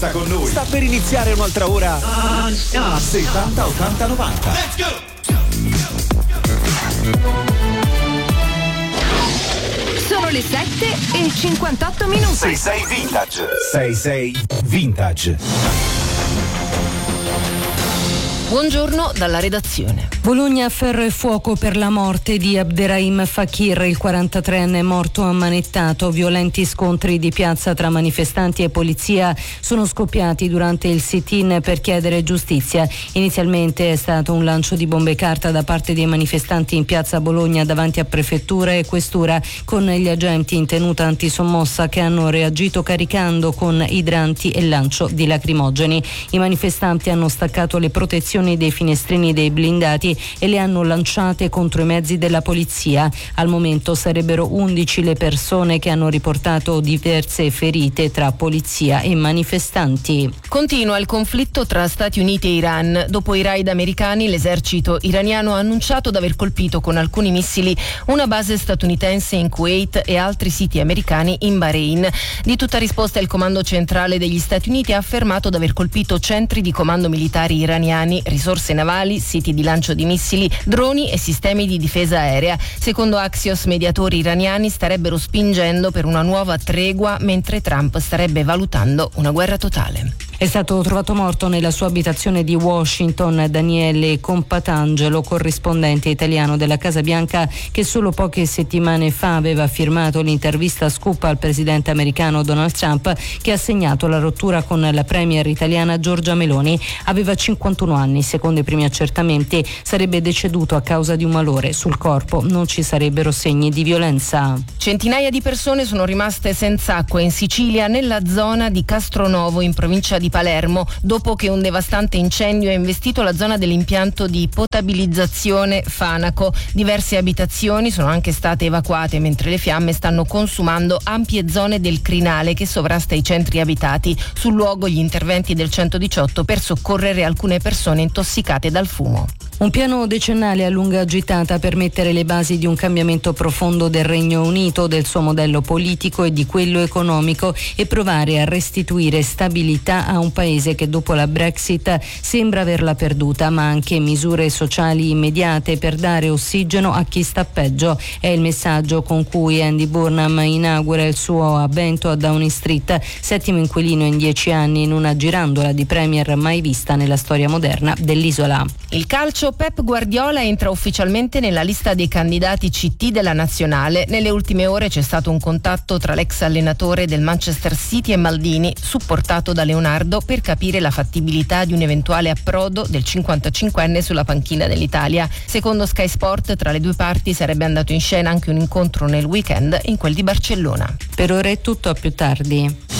resta con noi. Sta per iniziare un'altra ora. 70, 80, 90. Let's go! Sono le 7:58. 66 Vintage. 66 Vintage. Buongiorno dalla redazione. Bologna, ferro e fuoco per la morte di Abderrahim Fakir, il 43enne morto ammanettato. Violenti scontri di piazza tra manifestanti e polizia sono scoppiati durante il sit-in per chiedere giustizia. Inizialmente è stato un lancio di bombe carta da parte dei manifestanti in piazza Bologna davanti a prefettura e questura, con gli agenti in tenuta antisommossa che hanno reagito caricando con idranti e lancio di lacrimogeni. I manifestanti hanno staccato le protezioni dei finestrini dei blindati e le hanno lanciate contro i mezzi della polizia. Al momento sarebbero 11 le persone che hanno riportato diverse ferite tra polizia e manifestanti. Continua il conflitto tra Stati Uniti e Iran. Dopo i raid americani, l'esercito iraniano ha annunciato di aver colpito con alcuni missili una base statunitense in Kuwait e altri siti americani in Bahrain. Di tutta risposta, il comando centrale degli Stati Uniti ha affermato di aver colpito centri di comando militari iraniani, risorse navali, siti di lancio di missili, droni e sistemi di difesa aerea. Secondo Axios, mediatori iraniani starebbero spingendo per una nuova tregua, mentre Trump starebbe valutando una guerra totale. È stato trovato morto nella sua abitazione di Washington Daniele Compatangelo, corrispondente italiano della Casa Bianca, che solo poche settimane fa aveva firmato l'intervista scoop al presidente americano Donald Trump, che ha segnato la rottura con la premier italiana Giorgia Meloni. Aveva 51 anni, secondo i primi accertamenti sarebbe deceduto a causa di un malore sul corpo, non ci sarebbero segni di violenza. Centinaia di persone sono rimaste senza acqua in Sicilia, nella zona di Castronovo, in provincia di Palermo, dopo che un devastante incendio ha investito la zona dell'impianto di potabilizzazione Fanaco. Diverse abitazioni sono anche state evacuate, mentre le fiamme stanno consumando ampie zone del crinale che sovrasta i centri abitati. Sul luogo gli interventi del 118 per soccorrere alcune persone intossicate dal fumo. Un piano decennale a lunga agitata per mettere le basi di un cambiamento profondo del Regno Unito, del suo modello politico e di quello economico, e provare a restituire stabilità a un paese che dopo la Brexit sembra averla perduta, ma anche misure sociali immediate per dare ossigeno a chi sta peggio. È il messaggio con cui Andy Burnham inaugura il suo avvento a Downing Street, settimo inquilino in 10 anni, in una girandola di premier mai vista nella storia moderna dell'isola. Il calcio, Pep Guardiola entra ufficialmente nella lista dei candidati CT della nazionale. Nelle ultime ore c'è stato un contatto tra l'ex allenatore del Manchester City e Maldini, supportato da Leonardo, per capire la fattibilità di un eventuale approdo del 55enne sulla panchina dell'Italia. Secondo Sky Sport, tra le due parti sarebbe andato in scena anche un incontro nel weekend in quel di Barcellona. Per ora è tutto, a più tardi.